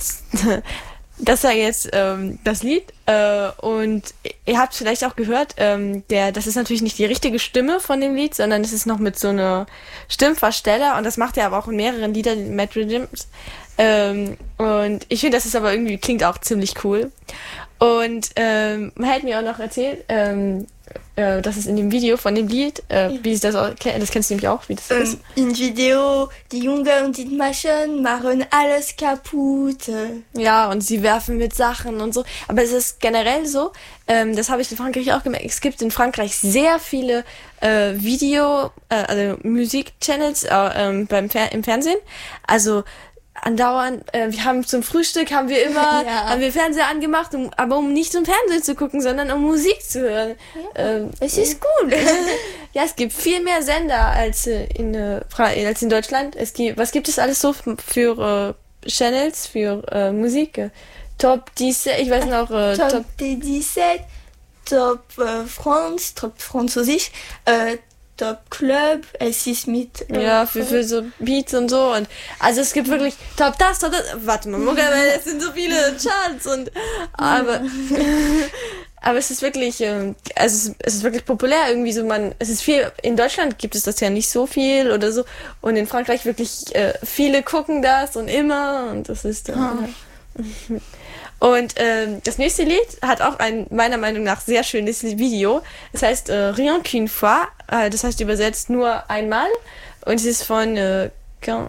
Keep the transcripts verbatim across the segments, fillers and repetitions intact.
das war jetzt ähm, das Lied äh, und ihr habt vielleicht auch gehört, ähm, der, das ist natürlich nicht die richtige Stimme von dem Lied, sondern es ist noch mit so einer Stimmversteller und das macht er aber auch in mehreren Liedern, Matt Rhythms. Ähm, und ich finde, das ist aber irgendwie, klingt auch ziemlich cool. Und ähm, man hat mir auch noch erzählt, ähm, äh, dass es in dem Video von dem Lied, äh, wie ist das auch, das kennst du nämlich auch, wie das ähm, ist. Im Video, die Junge und die Mädchen machen alles kaputt. Ja, und sie werfen mit Sachen und so. Aber es ist generell so, ähm, das habe ich in Frankreich auch gemerkt, es gibt in Frankreich sehr viele äh, Video, äh, also Musik-Channels äh, ähm, beim Fer- im Fernsehen. Also andauernd, äh, wir haben zum Frühstück, haben wir immer, ja. haben wir Fernseher angemacht, um, aber um nicht zum Fernsehen zu gucken, sondern um Musik zu hören. Ja. Ähm, es ist cool. Ja, es gibt viel mehr Sender als äh, in äh, als in Deutschland. Es gibt, was gibt es alles so für äh, Channels, für äh, Musik? Top dix, ich weiß noch, äh, Top, Top dix-sept, Top äh, France, Top Französisch, äh, Top Club, es ist mit... Äh, ja, für, für so Beats und so. Und also es gibt wirklich Top das, Top das. Warte mal, Mucke, weil es sind so viele Charts und aber aber es ist wirklich, ähm, also es ist, es ist wirklich populär irgendwie so. Man, es ist viel. In Deutschland gibt es das ja nicht so viel oder so und in Frankreich wirklich äh, viele gucken das und immer und das ist. Äh, Ah. Und ähm, das nächste Lied hat auch ein meiner Meinung nach sehr schönes Video. Es heißt äh, Rien qu'une fois, äh, das heißt übersetzt nur einmal. Und es ist von äh, Kin-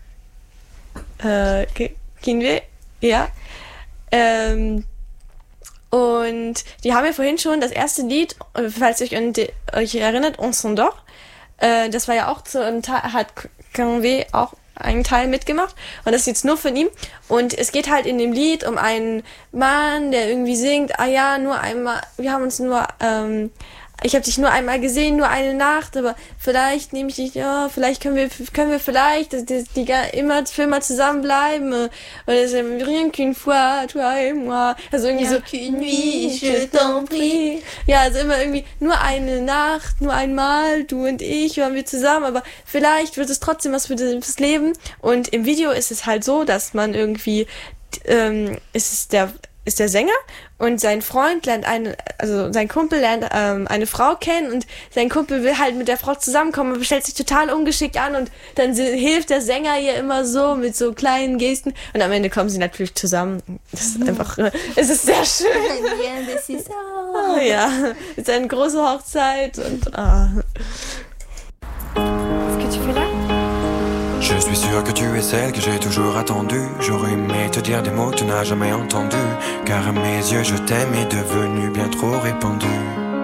äh, Ki- Kinve, ja. Ähm, und die haben wir vorhin schon das erste Lied, äh, falls ihr euch, an die, euch erinnert, On s'endort. Äh, das war ja auch zu einem Teil, hat Kinve auch einen Teil mitgemacht und das ist jetzt nur von ihm und es geht halt in dem Lied um einen Mann, der irgendwie singt, ah ja, nur einmal, wir haben uns nur, ähm, ich habe dich nur einmal gesehen, nur eine Nacht, aber vielleicht nehme ich dich, ja, vielleicht können wir, können wir vielleicht, die, die, die immer für immer zusammenbleiben, oder das ist rien qu'une fois, toi et moi, also irgendwie Rien so, qu'une nuit, je t'en prie. ja, also immer irgendwie nur eine Nacht, nur einmal, du und ich waren wir zusammen, aber vielleicht wird es trotzdem was für das Leben. Und im Video ist es halt so, dass man irgendwie, ähm, ist es der, ist der Sänger und sein Freund lernt eine, also sein Kumpel lernt ähm, eine Frau kennen und sein Kumpel will halt mit der Frau zusammenkommen, aber stellt sich total ungeschickt an und dann si- hilft der Sänger ihr immer so mit so kleinen Gesten und am Ende kommen sie natürlich zusammen. Das ist einfach, äh, es ist sehr schön. Bien décisant. Oh, ja, es ist eine große Hochzeit und ah. Qu'est-ce que tu fais là? Je suis sûr que tu es celle que j'ai toujours attendue. J'aurais aimé te dire des mots que tu n'as jamais entendus, car à mes yeux je t'aime est devenu bien trop répandu.